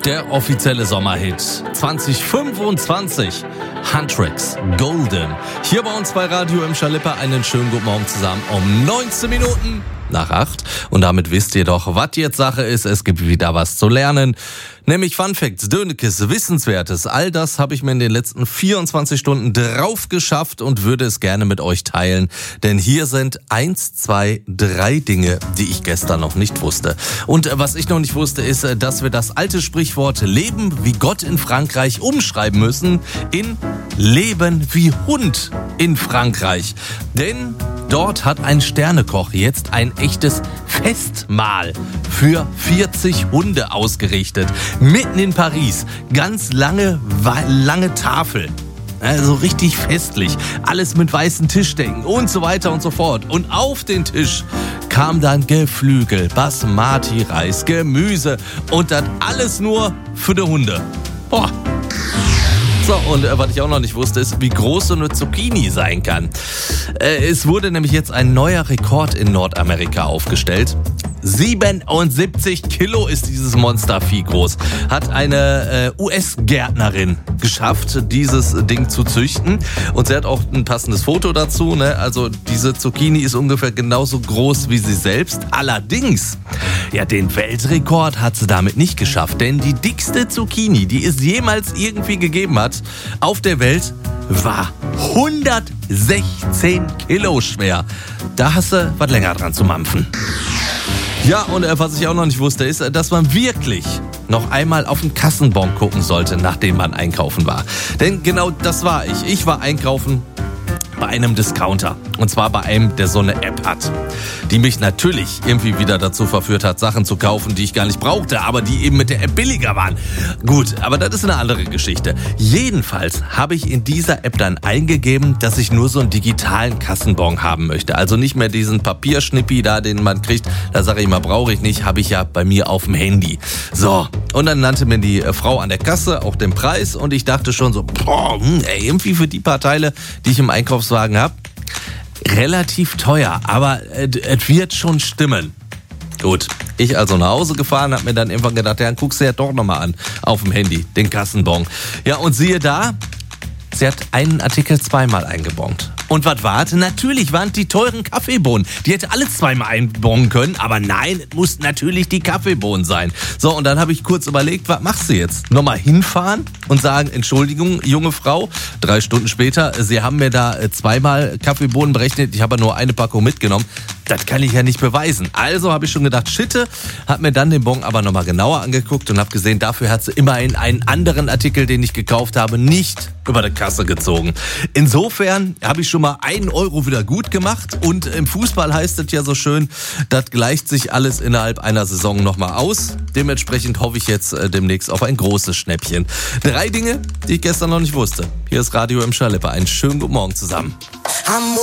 der offizielle Sommerhit 2025. Huntrix, Golden. Hier bei uns bei Radio im Schalippe. Einen schönen guten Morgen zusammen um 19 Minuten nach 8. Und damit wisst ihr doch, was jetzt Sache ist. Es gibt wieder was zu lernen. Nämlich Fun Facts, Dönekes, Wissenswertes. All das habe ich mir in den letzten 24 Stunden drauf geschafft und würde es gerne mit euch teilen. Denn hier sind 1, 2, 3 Dinge, die ich gestern noch nicht wusste. Und was ich noch nicht wusste, ist, dass wir das alte Sprichwort Leben wie Gott in Frankreich umschreiben müssen in Leben wie Hund in Frankreich. Denn dort hat ein Sternekoch jetzt ein echtes Festmahl für 40 Hunde ausgerichtet. Mitten in Paris. Ganz lange Tafel. Also richtig festlich. Alles mit weißen Tischdecken und so weiter und so fort. Und auf den Tisch kam dann Geflügel, Basmati-Reis, Gemüse und das alles nur für die Hunde. Boah. So, und was ich auch noch nicht wusste, ist, wie groß so eine Zucchini sein kann. Es wurde nämlich jetzt ein neuer Rekord in Nordamerika aufgestellt. 77 Kilo ist dieses Monstervieh groß. Hat eine US-Gärtnerin geschafft, dieses Ding zu züchten. Und sie hat auch ein passendes Foto dazu. Ne? Also diese Zucchini ist ungefähr genauso groß wie sie selbst. Allerdings, ja, den Weltrekord hat sie damit nicht geschafft. Denn die dickste Zucchini, die es jemals irgendwie gegeben hat auf der Welt, war 116 Kilo schwer. Da hast du was länger dran zu mampfen. Ja, und was ich auch noch nicht wusste, ist, dass man wirklich noch einmal auf den Kassenbon gucken sollte, nachdem man einkaufen war. Denn genau das war ich. Ich war einkaufen bei einem Discounter. Und zwar bei einem, der so eine App hat, die mich natürlich irgendwie wieder dazu verführt hat, Sachen zu kaufen, die ich gar nicht brauchte, aber die eben mit der App billiger waren. Gut, aber das ist eine andere Geschichte. Jedenfalls habe ich in dieser App dann eingegeben, dass ich nur so einen digitalen Kassenbon haben möchte. Also nicht mehr diesen Papierschnippi da, den man kriegt. Da sage ich immer, brauche ich nicht, habe ich ja bei mir auf dem Handy. So, und dann nannte mir die Frau an der Kasse auch den Preis und ich dachte schon so, irgendwie für die paar Teile, die ich im Einkaufswagen habe, relativ teuer, aber es wird schon stimmen. Gut, ich also nach Hause gefahren, hab mir dann irgendwann gedacht, ja, dann guckst du ja doch nochmal an auf dem Handy, den Kassenbon. Ja, und siehe da, sie hat einen Artikel zweimal eingebongt. Und was war? Natürlich waren die teuren Kaffeebohnen. Die hätte alle zweimal einbongen können, aber nein, es mussten natürlich die Kaffeebohnen sein. So, und dann habe ich kurz überlegt, was machst du jetzt? Nochmal hinfahren und sagen, Entschuldigung, junge Frau, 3 Stunden später, Sie haben mir da zweimal Kaffeebohnen berechnet, ich habe nur eine Packung mitgenommen. Das kann ich ja nicht beweisen. Also habe ich schon gedacht, Schitte, habe mir dann den Bon aber nochmal genauer angeguckt und habe gesehen, dafür hat sie immerhin einen anderen Artikel, den ich gekauft habe, nicht über die Kasse gezogen. Insofern habe ich schon mal 1 Euro wieder gut gemacht und im Fußball heißt es ja so schön, das gleicht sich alles innerhalb einer Saison nochmal aus. Dementsprechend hoffe ich jetzt demnächst auf ein großes Schnäppchen. 3 Dinge, die ich gestern noch nicht wusste. Hier ist Radio im Schalippe. Einen schönen guten Morgen zusammen.